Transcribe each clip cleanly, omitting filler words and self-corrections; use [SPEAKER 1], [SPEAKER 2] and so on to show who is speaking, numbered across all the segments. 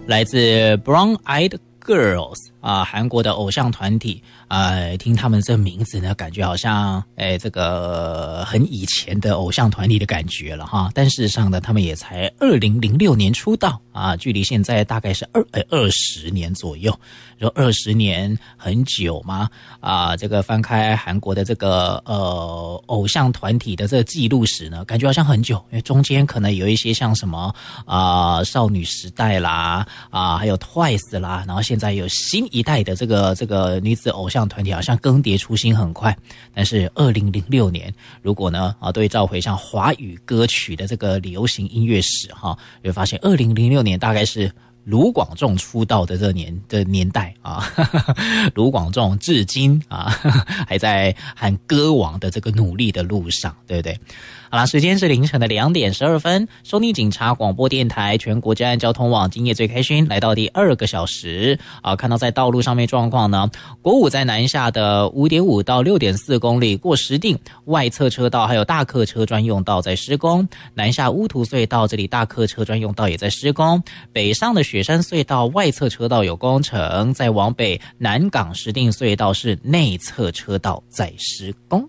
[SPEAKER 1] 来自 Brown Eyed Girls 韩国的偶像团体听他们这名字呢，感觉好像这个很以前的偶像团体的感觉了哈。但事实上呢，他们也才2006年出道距离现在大概是20年左右。说20年很久吗？这个翻开韩国的这个偶像团体的这个记录史呢，感觉好像很久，因为中间可能有一些像什么少女时代啦还有 Twice 啦，然后现在有新一代的这个女子偶像团体，好像更迭出新很快。但是2006年，如果呢对照回像华语歌曲的这个流行音乐史就会发现2006年大概是卢广仲出道的这年代卢广仲至今还在和歌王的这个努力的路上，对不对？好啦，时间是凌晨的2点12分，收听警察广播电台全国治安交通网，今夜最开心，来到第2个小时看到在道路上面状况呢，国五在南下的 5.5 到 6.4 公里过石碇外侧车道还有大客车专用道在施工，南下乌涂隧道这里大客车专用道也在施工，北上的雪山隧道外侧车道有工程，再往北南港石碇隧道是内侧车道在施工。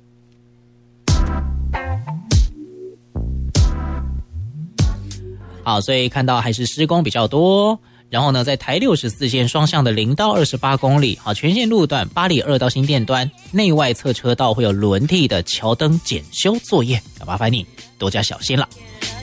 [SPEAKER 1] 好，所以看到还是施工比较多。然后呢，在台64线双向的0到28公里，全线路段8里2到新店端内外侧车道会有轮替的桥灯检修作业，要麻烦你多加小心了。